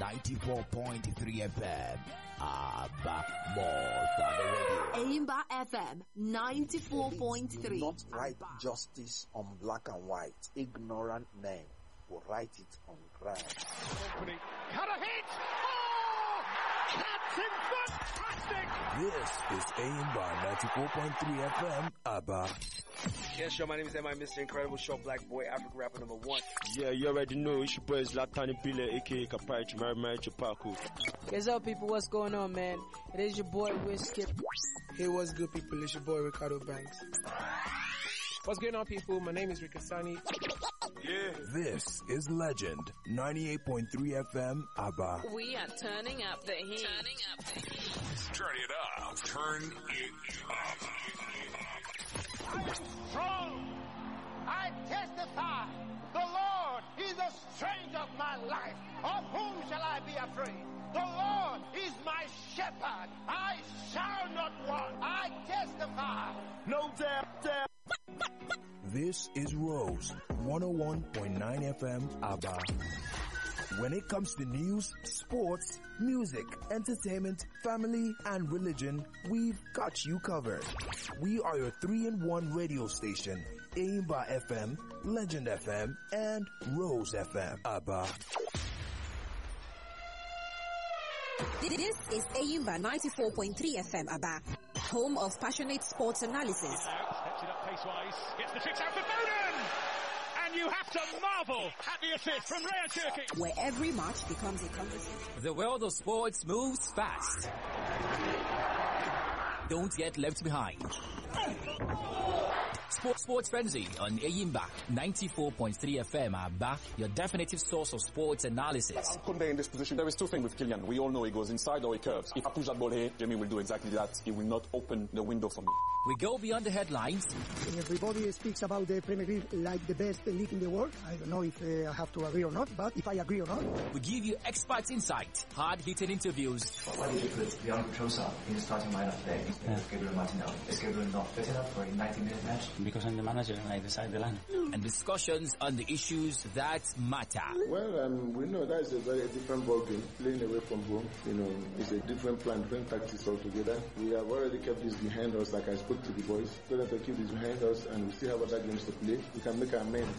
94.3 FM. Abba, more than the radio. Aimba FM 94.3. Not write justice on black and white. Ignorant men will write it on ground. Company. Cut a hit! Oh! Captain fantastic! This is Aimba 94.3 FM. Abba. Yes, yo, my name is M.I. Mr. Incredible Show, Black Boy, African rapper number 1. Yeah, you already know. It's your boy Zlatan Ibile, aka Kapai Chimari Chupaku. What's up, people? What's going on, man? It is your boy Whiskey. Hey, what's good, people? It's your boy Ricardo Banks. What's going on, people? My name is Rikasani. Yeah. This is Legend 98.3 FM. Abba. We are turning up the heat. Turn it up. Turn it up. I am strong. I testify. The Lord is the strength of my life. Of whom shall I be afraid? The Lord is my shepherd. I shall not want. I testify. No doubt. This is Rose 101.9 FM. Abba. When it comes to news, sports, music, entertainment, family, and religion, we've got you covered. We are your 3-in-1 radio station. Aimba FM, Legend FM, and Rose FM. Abba. This is Aimba 94.3 FM, Abba. Home of passionate sports analysis. Steps it up pace-wise. Gets the fix out for Foden! And you have to marvel at the assist from Raya Turkic. Where every match becomes a conversation. The world of sports moves fast. Don't get left behind. Sports Frenzy on Aimba 94.3 FM are back, your definitive source of sports analysis. Kunde in this position, there is two things with Kylian. We all know he goes inside or he curves. If I push that ball here, Jamie will do exactly that. He will not open the window for me. We go beyond the headlines. Everybody speaks about the Premier League like the best league in the world. I don't know if I have to agree or not, but if I agree or not. We give you expert insight, hard-hitting interviews. Why did you put Leandro Trossard in the starting lineup today instead of Gabriel Martinelli? Is Gabriel not fit enough for a 90-minute match? Because I'm the manager and I decide the line. And discussions on the issues that matter. Well, we know that is a very different ballgame. Playing away from home, it's a different plan, different tactics altogether. We have already kept this behind us, like I spoke to the boys. So that we keep this behind us and we still have other games to play. We can make amends